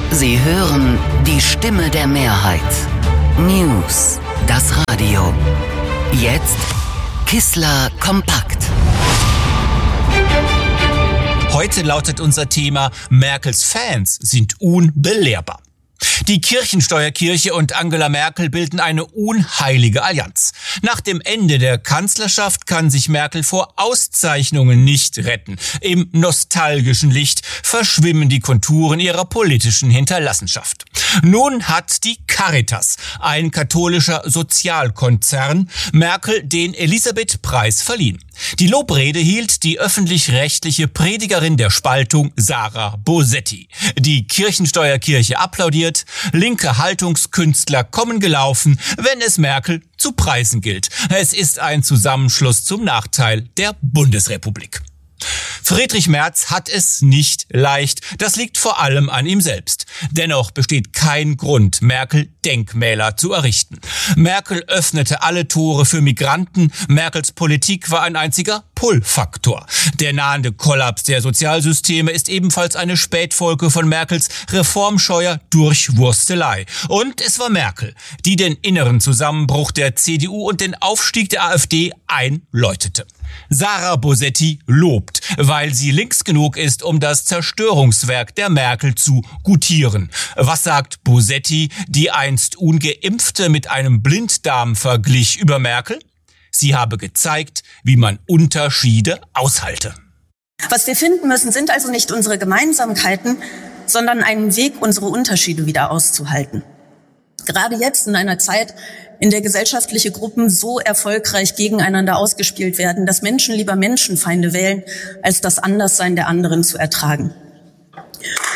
Sie hören die Stimme der Mehrheit. News, das Radio. Jetzt Kissler kompakt. Heute lautet unser Thema: Merkels Fans sind unbelehrbar. Die Kirchensteuerkirche und Angela Merkel bilden eine unheilige Allianz. Nach dem Ende der Kanzlerschaft kann sich Merkel vor Auszeichnungen nicht retten. Im nostalgischen Licht verschwimmen die Konturen ihrer politischen Hinterlassenschaft. Nun hat die Caritas, ein katholischer Sozialkonzern, Merkel den Elisabeth-Preis verliehen. Die Lobrede hielt die öffentlich-rechtliche Predigerin der Spaltung Sarah Bosetti. Die Kirchensteuerkirche applaudiert, linke Haltungskünstler kommen gelaufen, wenn es Merkel zu preisen gilt. Es ist ein Zusammenschluss zum Nachteil der Bundesrepublik. Friedrich Merz hat es nicht leicht. Das liegt vor allem an ihm selbst. Dennoch besteht kein Grund, Merkel Denkmäler zu errichten. Merkel öffnete alle Tore für Migranten. Merkels Politik war ein einziger Pull-Faktor. Der nahende Kollaps der Sozialsysteme ist ebenfalls eine Spätfolge von Merkels reformscheuer Durchwurstelei. Und es war Merkel, die den inneren Zusammenbruch der CDU und den Aufstieg der AfD einläutete. Sarah Bosetti lobt, weil sie links genug ist, um das Zerstörungswerk der Merkel zu gutieren. Was sagt Bosetti, die einst Ungeimpfte mit einem Blinddarm verglich, über Merkel? Sie habe gezeigt, wie man Unterschiede aushalte. Was wir finden müssen, sind also nicht unsere Gemeinsamkeiten, sondern einen Weg, unsere Unterschiede wieder auszuhalten. Gerade jetzt in einer Zeit, in der gesellschaftliche Gruppen so erfolgreich gegeneinander ausgespielt werden, dass Menschen lieber Menschenfeinde wählen, als das Anderssein der anderen zu ertragen.